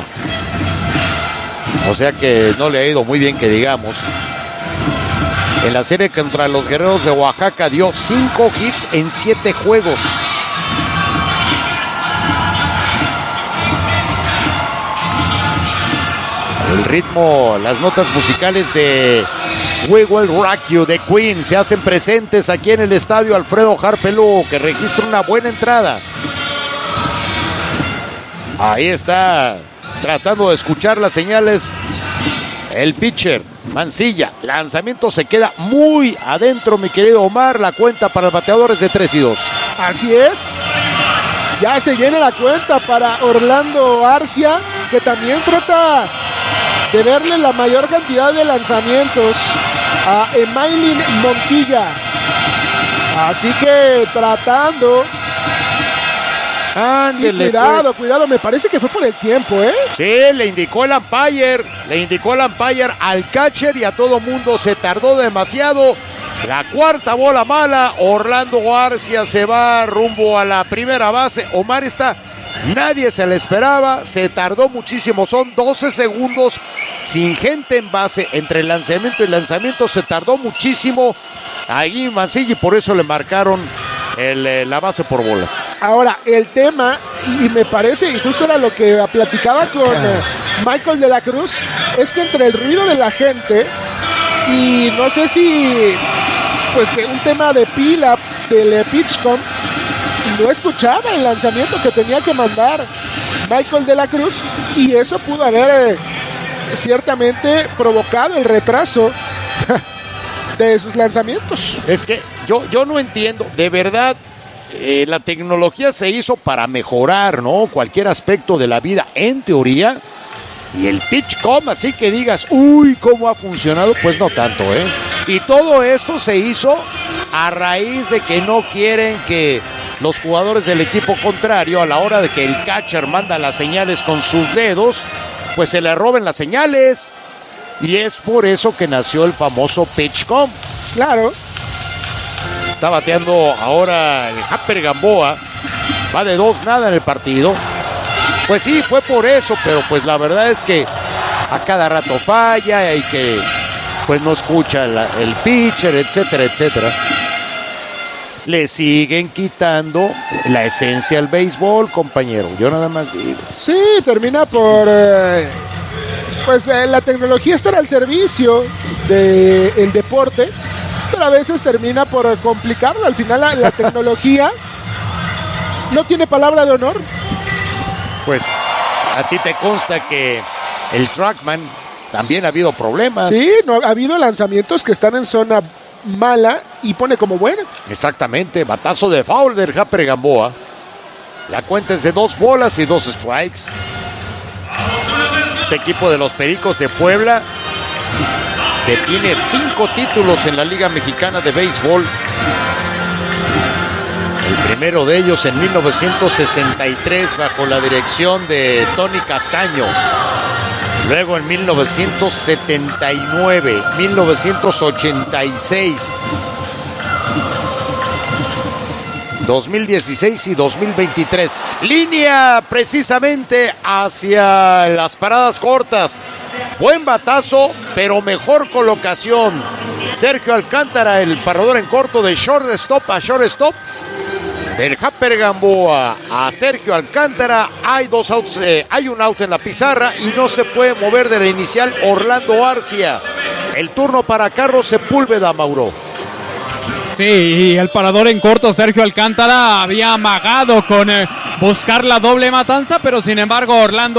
O sea que no le ha ido muy bien, que digamos. En la serie contra los Guerreros de Oaxaca dio 5 hits en 7 juegos. El ritmo, las notas musicales de We Will Rock You de Queen se hacen presentes aquí en el estadio Alfredo Harpelú, que registra una buena entrada. Ahí está, tratando de escuchar las señales, el pitcher Mancilla. Lanzamiento se queda muy adentro, mi querido Omar. La cuenta para el bateador es de 3-2. Así es. Ya se llena la cuenta para Orlando Arcia, que también trata de verle la mayor cantidad de lanzamientos a Emailin Montilla. Así que tratando. Ándele, cuidado, cuidado, me parece que fue por el tiempo, Sí, le indicó el umpire al catcher y a todo mundo. Se tardó demasiado. La cuarta bola mala. Orlando Arcia se va rumbo a la primera base. Omar, nadie se le esperaba, se tardó muchísimo, son 12 segundos sin gente en base, entre lanzamiento y lanzamiento se tardó muchísimo ahí Mancilla, y por eso le marcaron la base por bolas. Ahora, el tema, y me parece, y justo era lo que platicaba con Michael de la Cruz, es que entre el ruido de la gente y no sé si pues un tema de pila del PitchCom, no escuchaba el lanzamiento que tenía que mandar Michael de la Cruz, y eso pudo haber ciertamente provocado el retraso de sus lanzamientos. Es que yo no entiendo, de verdad, la tecnología se hizo para mejorar, ¿no?, cualquier aspecto de la vida, en teoría, y el PitchCom, así que digas, uy, cómo ha funcionado, pues no tanto, Y todo esto se hizo a raíz de que no quieren que los jugadores del equipo contrario, a la hora de que el catcher manda las señales con sus dedos, pues se le roben las señales. Y es por eso que nació el famoso PitchCom. Claro. Está bateando ahora el Japper Gamboa. Va de 2-0 en el partido. Pues sí, fue por eso, pero pues la verdad es que a cada rato falla y que pues no escucha el pitcher, etcétera, etcétera. Le siguen quitando la esencia al béisbol, compañero. Yo nada más digo. Sí, termina por... pues la tecnología estará al servicio del deporte, pero a veces termina por complicarlo. Al final la tecnología no tiene palabra de honor. Pues a ti te consta que el Trackman también ha habido problemas. Sí, no, ha habido lanzamientos que están en zona mala y pone como buena. Exactamente, batazo de foul del Happer Gamboa. La cuenta es de 2 bolas y 2 strikes. Este equipo de los Pericos de Puebla, que tiene 5 títulos en la Liga Mexicana de Béisbol. El primero de ellos en 1963 bajo la dirección de Tony Castaño. Luego en 1979, 1986, 2016 y 2023. Línea precisamente hacia las paradas cortas. Buen batazo, pero mejor colocación. Sergio Alcántara, el parador en corto de shortstop a shortstop. Del Happer Gamboa a Sergio Alcántara, hay 2 outs, hay un out en la pizarra y no se puede mover de la inicial Orlando Arcia. El turno para Carlos Sepúlveda, Mauro. Sí, y el parador en corto, Sergio Alcántara, había amagado con buscar la doble matanza, pero sin embargo Orlando